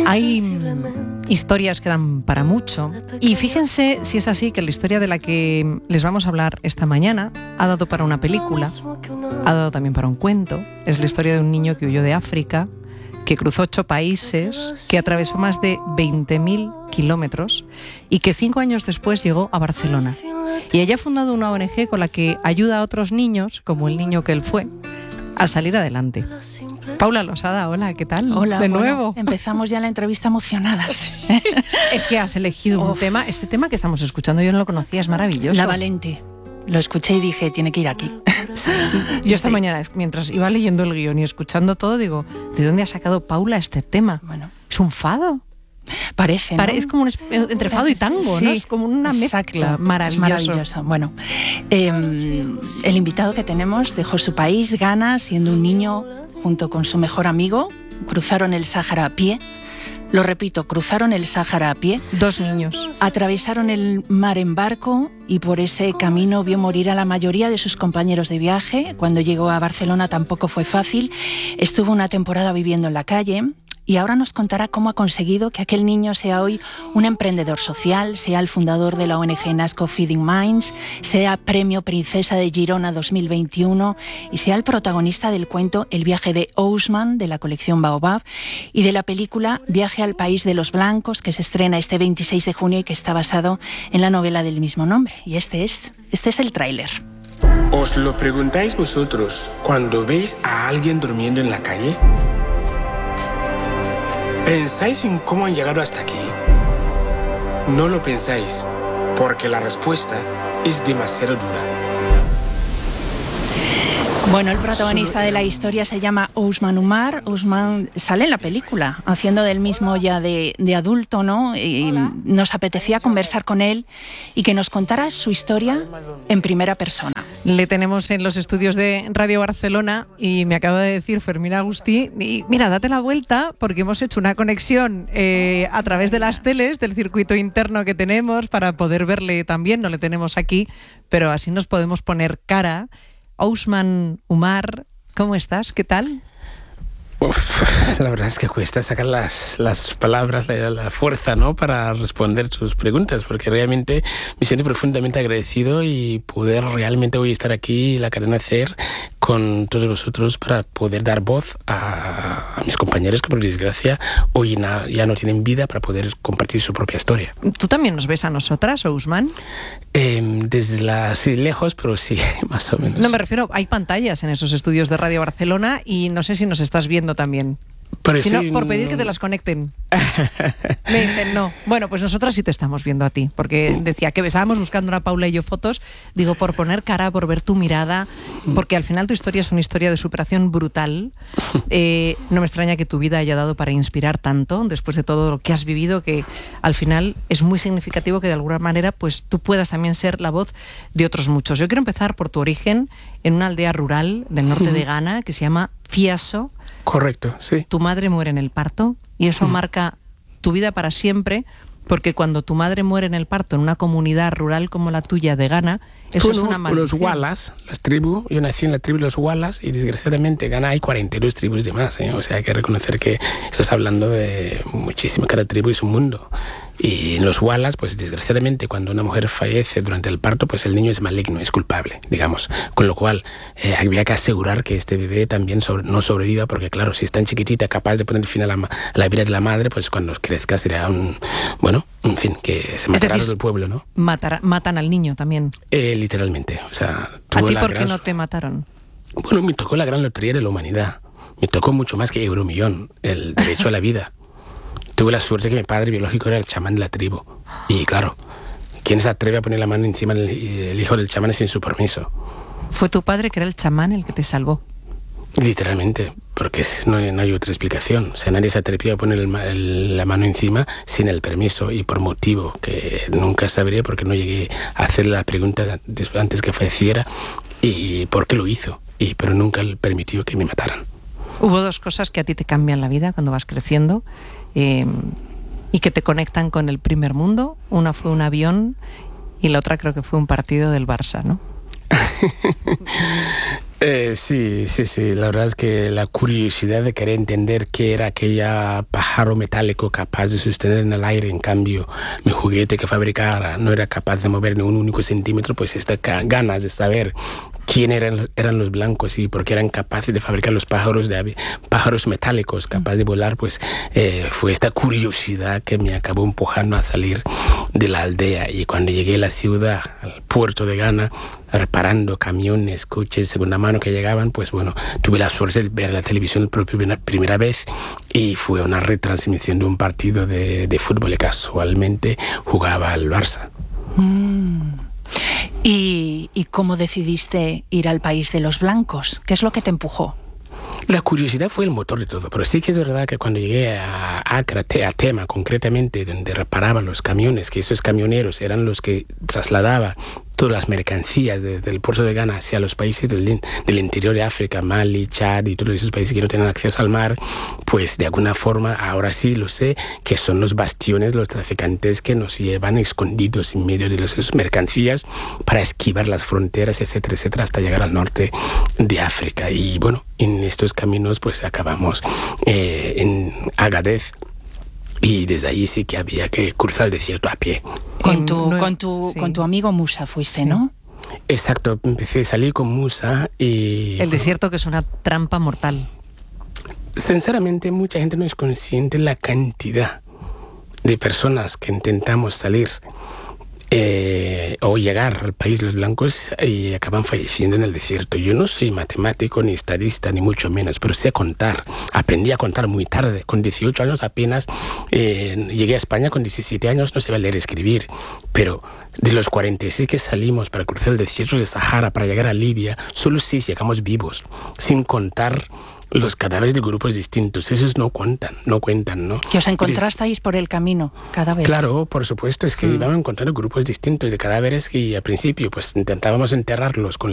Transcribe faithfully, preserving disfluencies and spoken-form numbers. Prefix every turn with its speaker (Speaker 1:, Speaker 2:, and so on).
Speaker 1: Hay historias que dan para mucho y fíjense si es así que la historia de la que les vamos a hablar esta mañana ha dado para una película, ha dado también para un cuento. Es la historia de un niño que huyó de África, que cruzó ocho países, que atravesó más de veinte mil kilómetros y que cinco años después llegó a Barcelona. Y ella ha fundado una O N Ge con la que ayuda a otros niños, como el niño que él fue, a salir adelante. Paula Losada, hola, ¿qué tal?
Speaker 2: Hola,
Speaker 1: de
Speaker 2: bueno,
Speaker 1: nuevo.
Speaker 2: Empezamos ya la entrevista emocionadas.
Speaker 1: Es que has elegido un
Speaker 2: Uf.
Speaker 1: tema, este tema que estamos escuchando, yo no lo conocía, es maravilloso.
Speaker 2: La Valente. Lo escuché y dije, tiene que ir aquí.
Speaker 1: Sí. Yo esta mañana, mientras iba leyendo el guión y escuchando todo, digo, ¿de dónde ha sacado Paula este tema?
Speaker 2: Bueno,
Speaker 1: es un fado.
Speaker 2: Parece, ¿no?
Speaker 1: Pare, es como un esp- entre fado y tango,
Speaker 2: sí,
Speaker 1: ¿no? Es como una
Speaker 2: exacto,
Speaker 1: mezcla. Maravilloso.
Speaker 2: maravilloso. Bueno, eh, el invitado que tenemos dejó su país, Ghana, siendo un niño, junto con su mejor amigo. Cruzaron el Sáhara a pie. Lo repito, cruzaron el Sáhara a pie.
Speaker 1: Dos niños.
Speaker 2: Atravesaron el mar en barco y por ese camino vio morir a la mayoría de sus compañeros de viaje. Cuando llegó a Barcelona tampoco fue fácil. Estuvo una temporada viviendo en la calle. Y ahora nos contará cómo ha conseguido que aquel niño sea hoy un emprendedor social, sea el fundador de la O N Ge Nasco Feeding Minds, sea Premio Princesa de Girona dos mil veintiuno y sea el protagonista del cuento El viaje de Ousmane, de la colección Baobab, y de la película Viaje al País de los Blancos, que se estrena este veintiséis de junio y que está basado en la novela del mismo nombre. Y este es, este es el tráiler.
Speaker 3: ¿Os lo preguntáis vosotros cuando veis a alguien durmiendo en la calle? ¿Pensáis en cómo han llegado hasta aquí? No lo pensáis, porque la respuesta es demasiado dura.
Speaker 2: Bueno, el protagonista de la historia se llama Ousmane Oumar. Ousmane sale en la película, haciendo del mismo ya de, de adulto, ¿no? Y nos apetecía conversar con él y que nos contara su historia en primera persona.
Speaker 1: Le tenemos en los estudios de Radio Barcelona y me acaba de decir Fermín Agustí, y mira, date la vuelta porque hemos hecho una conexión eh, a través de las teles, del circuito interno que tenemos para poder verle también, no le tenemos aquí, pero así nos podemos poner cara. Ousmane Oumar, ¿cómo estás? ¿Qué tal?
Speaker 4: Uf, la verdad es que cuesta sacar las, las palabras, la, la fuerza, ¿no?, para responder sus preguntas, porque realmente me siento profundamente agradecido y poder realmente hoy estar aquí, la cadena SER, con todos vosotros para poder dar voz a, a mis compañeros que por desgracia hoy na, ya no tienen vida para poder compartir su propia historia.
Speaker 1: ¿Tú también nos ves a nosotras, Ousmane?
Speaker 4: Eh, desde la, sí, lejos, pero sí, más o menos.
Speaker 1: No, me refiero, hay pantallas en esos estudios de Radio Barcelona y no sé si nos estás viendo también.
Speaker 4: Pero
Speaker 1: si
Speaker 4: sí,
Speaker 1: no, por pedir
Speaker 4: no...
Speaker 1: que te las conecten. Me dicen no. Bueno, pues nosotras sí te estamos viendo a ti, porque decía que estábamos buscando a Paula y yo fotos, digo, por poner cara, por ver tu mirada, porque al final tu historia es una historia de superación brutal. Eh, no me extraña que tu vida haya dado para inspirar tanto, después de todo lo que has vivido, que al final es muy significativo que de alguna manera pues tú puedas también ser la voz de otros muchos. Yo quiero empezar por tu origen en una aldea rural del norte de Ghana que se llama Fiaso.
Speaker 4: Correcto, sí.
Speaker 1: Tu madre muere en el parto y eso mm. marca tu vida para siempre, porque cuando tu madre muere en el parto en una comunidad rural como la tuya de Ghana, eso
Speaker 4: bueno,
Speaker 1: es una maldición.
Speaker 4: Los Walas, las tribus, yo nací en la tribu de los Walas y desgraciadamente en Ghana hay cuarenta y dos tribus de más, ¿eh? O sea hay que reconocer que estás hablando de muchísimo, cada tribu y su mundo. Y en los Walas, pues desgraciadamente cuando una mujer fallece durante el parto, pues el niño es maligno, es culpable, digamos. Con lo cual eh, había que asegurar que este bebé también sobre, no sobreviva, porque claro, si es tan chiquitita, capaz de poner fin a la, a la vida de la madre, pues cuando crezca será un, bueno, en fin, que se matará todo el pueblo, ¿no?
Speaker 1: Matar, matan al niño también.
Speaker 4: Eh, literalmente, o sea...
Speaker 1: ¿A ti por
Speaker 4: gran...
Speaker 1: qué no te mataron?
Speaker 4: Bueno, me tocó la gran lotería de la humanidad. Me tocó mucho más que Euromillón, el derecho a la vida. Tuve la suerte que mi padre biológico era el chamán de la tribu. Y claro, ¿quién se atreve a poner la mano encima del el hijo del chamán sin su permiso?
Speaker 1: ¿Fue tu padre que era el chamán el que te salvó?
Speaker 4: Literalmente, porque no hay, no hay otra explicación. O sea, nadie se atrevió a poner el, el, la mano encima sin el permiso y por motivo que nunca sabría porque no llegué a hacerle la pregunta antes que falleciera y por qué lo hizo. Y, pero nunca le permitió que me mataran.
Speaker 1: Hubo dos cosas que a ti te cambian la vida cuando vas creciendo. Eh, y que te conectan con el primer mundo. Una fue un avión y la otra creo que fue un partido del Barça, ¿no?
Speaker 4: Eh, sí, sí, sí. La verdad es que la curiosidad de querer entender qué era aquella pájaro metálico capaz de sostener en el aire, en cambio, mi juguete que fabricara no era capaz de mover ni un único centímetro, pues estas ganas de saber quién eran, eran los blancos y por qué eran capaces de fabricar los pájaros de pájaros metálicos capaces de volar, pues eh, fue esta curiosidad que me acabó empujando a salir de la aldea. Y cuando llegué a la ciudad, al puerto de Ghana, reparando camiones, coches de segunda mano que llegaban, pues bueno, tuve la suerte de ver la televisión por primera, primera vez y fue una retransmisión de un partido de, de fútbol y casualmente jugaba el Barça.
Speaker 2: Mm. ¿Y, ¿Y cómo decidiste ir al país de los blancos? ¿Qué es lo que te empujó?
Speaker 4: La curiosidad fue el motor de todo, pero sí que es verdad que cuando llegué a Accra, a Tema concretamente, donde reparaban los camiones, que esos camioneros eran los que trasladaban todas las mercancías de, del puerto de Ghana hacia los países del, del interior de África, Mali, Chad y todos esos países que no tienen acceso al mar, pues de alguna forma, ahora sí lo sé, que son los bastiones, los traficantes que nos llevan escondidos en medio de las mercancías para esquivar las fronteras, etcétera, etcétera, hasta llegar al norte de África. Y bueno, en estos caminos pues acabamos eh, en Agadez. Y desde allí sí que había que cruzar el desierto a pie.
Speaker 2: Con tu, con tu, sí. con tu amigo Musa fuiste, sí. ¿no?
Speaker 4: Exacto, empecé a salir con Musa y...
Speaker 1: El desierto que es una trampa mortal.
Speaker 4: Sinceramente, mucha gente no es consciente de la cantidad de personas que intentamos salir eh, o llegar al país de los blancos y acaban falleciendo en el desierto. Yo no soy matemático ni estadista ni mucho menos, pero sé contar. Aprendí a contar muy tarde, con dieciocho años apenas. Eh, llegué a España con diecisiete años, no sabía leer y escribir, pero de los cuarenta y seis que salimos para cruzar el desierto de Sahara para llegar a Libia, solo seis llegamos vivos, sin contar los cadáveres de grupos distintos. Esos no cuentan, no cuentan, ¿no?
Speaker 2: ¿Que os encontrasteis por el camino cadáveres?
Speaker 4: Claro, por supuesto, es que mm. íbamos encontrando grupos distintos de cadáveres y al principio pues intentábamos enterrarlos con